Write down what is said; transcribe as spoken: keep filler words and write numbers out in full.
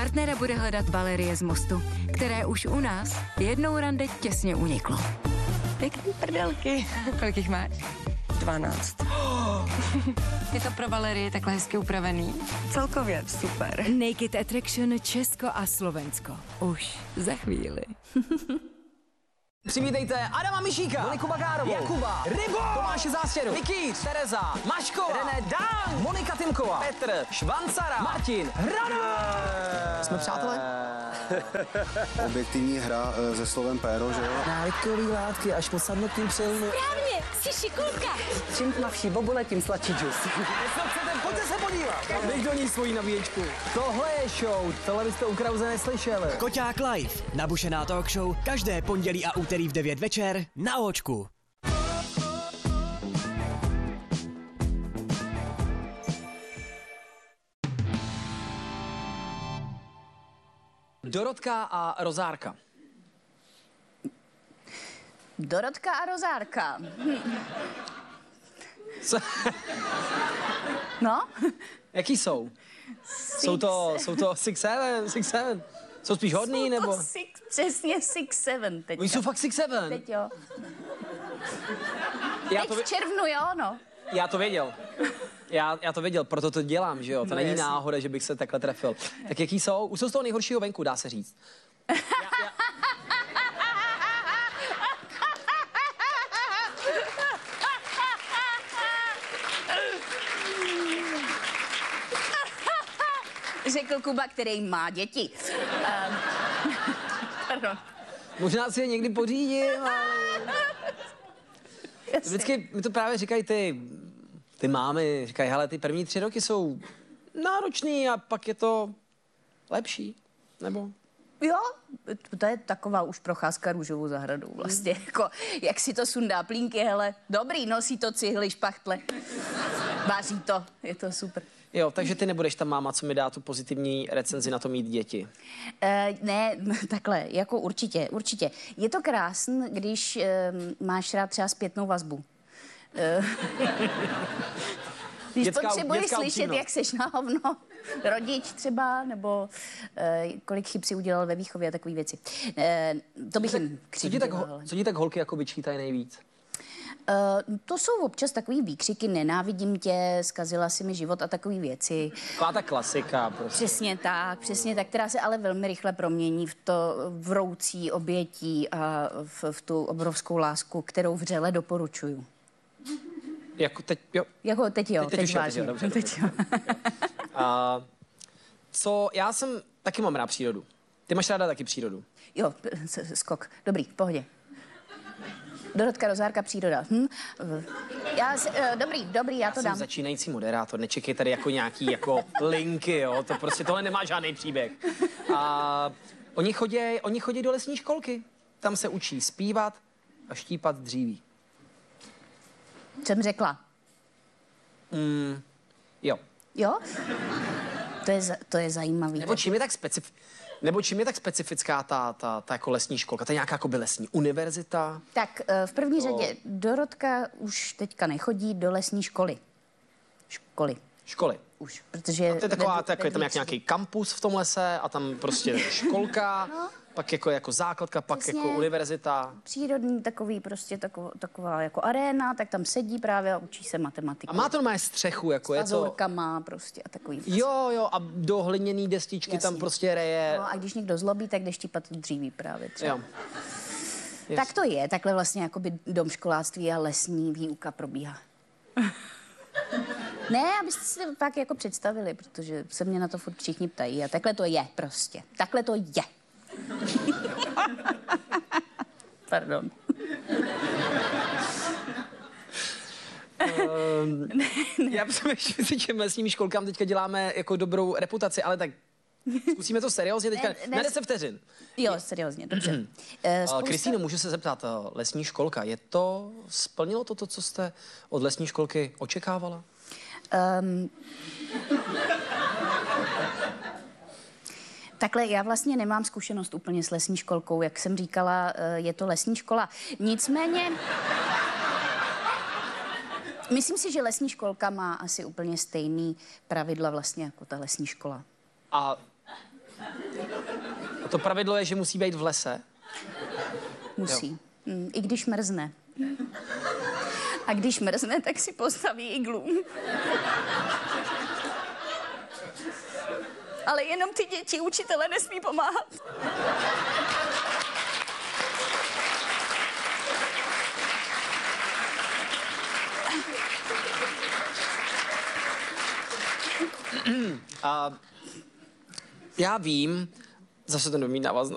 Partnera bude hledat Valerie z Mostu, které už u nás jednou rande těsně uniklo. Pěkný prdelky. Kolik jich máš? dvanáct. Je to pro Valerii takhle hezky upravený? Celkově super. Naked Attraction Česko a Slovensko. Už za chvíli. Přivítejte Adama Mišíka, Moniku Bagárovou, Jakuba, Rybo, Tomáše Zástěru, Nikýř, Tereza, Maško, René Dan, Monika Timková, Petr, Švancara, Martin, Hrana. Jsme přátelé? Objektivní hra e, se slovem péro, že jo? Návykový látky až po samotným přelnu. Správně, jsi šikulka. Čím tmavší bobule, tím sladší džus. Jestli chcete, pojďte se podívat. Dej do ní svoji nabíječku. Tohle je show, tohle byste u Krause neslyšeli. Koťák Live, nabušená talk show, každé pondělí a úterý v devět večer na Očku. Dorotka a Rozárka. Dorotka a Rozárka. Co? No? Jaký jsou? Jsou to, jsou to six seven, six seven. Jsou spíš hodný, jsou nebo? To six, přesně six seven teď. Oni jsou fakt six seven. Teď jo. Já teď to, v červnu, jo, no. já to věděl. Já, já to věděl, proto to dělám, že jo? To No, není jasně. náhoda, že bych se takhle trefil. Tak jaký jsou? Už jsou z toho nejhoršího venku, dá se říct. Já, já... Řekl Kuba, který má děti. Um, pardon. Možná si je někdy pořídím, ale... Vždycky mi to právě říkají ty, ty mámy, říkají, hele, ty první tři roky jsou náročný a pak je to lepší, nebo? Jo, to je taková už procházka růžovou zahradou vlastně. Jako, jak si to sundá plínky, hele, dobrý, nosí to cihly, špachtle. Vaří to, je to super. Jo, takže ty nebudeš ta máma, co mi dá tu pozitivní recenzi na to mít děti. Uh, ne, takhle, jako určitě, určitě. Je to krásný, když uh, máš rád třeba zpětnou vazbu. Uh, když Dětská- potřebuješ dětská slyšet, upřímnost. jak seš na hovno, rodič třeba, nebo uh, kolik chyb si udělal ve výchově a takové věci. Uh, to bych jim Co ti tak, křivdila, ho- ale- co ti tak holky jako vyčítají nejvíc? Uh, to jsou občas takový výkřiky, nenávidím tě, zkazila si mi život a takové věci. Taková ta klasika prostě. Přesně tak, přesně tak, která se ale velmi rychle promění v to vroucí obětí a v, v tu obrovskou lásku, kterou vřele doporučuju. Jako teď, jo. Jako teď jo, Teď- teď, teď už jo, teď vážně. jo, dobře, teď jo. A co, já jsem, taky mám rád přírodu. Ty máš ráda taky přírodu. Jo, s- skok, dobrý, v pohodě. Dorotka, Rozárka, příroda. Hm? Já, si- eh, dobrý, dobrý, já to Jsem dám. začínající moderátor, nečekej tady jako nějaký jako linky, jo, to prostě tohle nemá žádný příběh. A oni chodí, oni chodí do lesní školky, tam se učí zpívat a štípat dříví. Jsem řekla. Mm, jo. Jo? To je, za- to je zajímavý. Nebo čím je tak specif... Nebo čím je tak specifická ta, ta, ta jako lesní školka? To je nějaká jako by lesní univerzita? Tak eh, v první To- řadě Dorotka už teďka nechodí do lesní školy. Školy. Školy. Už, protože... To je taková, ve- to je ve tam jak dvě nějaký kampus v tom lese a tam prostě školka, No. pak jako, jako základka, pak Přesně. jako univerzita. Přírodní takový prostě taková, taková jako aréna, tak tam sedí právě a učí se matematiku. A má to normálně střechu, jako je to... Pazurkama prostě a takový. Jo, jo, a do hliněný destičky Jasně. tam prostě reje. No a když někdo zlobí, tak jde štípat dříví právě třeba. Jo. Tak to je, takhle vlastně jakoby domškoláctví a lesní výuka probíhá. Ne, abyste si to pak jako představili, protože se mě na to furt všichni ptají a takhle to je prostě. Takhle to je. Pardon. Um, já přemýšlím si, že lesním školkám teďka děláme jako dobrou reputaci, ale tak zkusíme to seriózně teďka. Ne, Ne, ne, na deset vteřin. Jo, seriózně, dobře. Eh, Uh, spousta- Kristýno, můžu se zeptat, uh, lesní školka, je to, splnilo to to, co jste od lesní školky očekávala? Um, takhle, já vlastně nemám zkušenost úplně s lesní školkou. Jak jsem říkala, eh, je to lesní škola. Nicméně, myslím si, že lesní školka má asi úplně stejný pravidla vlastně jako ta lesní škola. A A to pravidlo je, že musí být v lese. Musí. Mm, I když mrzne. A když mrzne, tak si postaví iglu. Ale jenom ty děti, učitele nesmí pomáhat. A já vím, zase to nemí návazno.